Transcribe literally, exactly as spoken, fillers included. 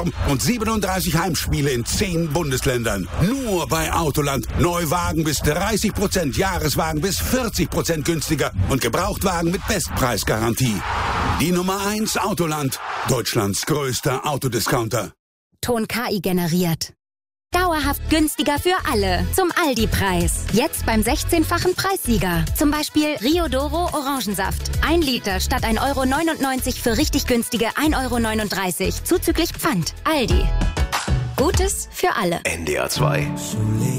und siebenunddreißig Heimspiele in zehn Bundesländern. Nur bei Autoland. Neuwagen bis dreißig Prozent, Jahreswagen bis vierzig Prozent günstiger und Gebrauchtwagen mit Bestpreisgarantie. Die Nummer eins Autoland. Deutschlands größter Autodiscounter. Ton K I generiert. Dauerhaft günstiger für alle. Zum Aldi-Preis. Jetzt beim sechzehnfachen Preissieger. Zum Beispiel Rio Doro Orangensaft. Ein Liter statt ein Euro neunundneunzig für richtig günstige ein Euro neununddreißig. Zuzüglich Pfand. Aldi. Gutes für alle. N D R zwei.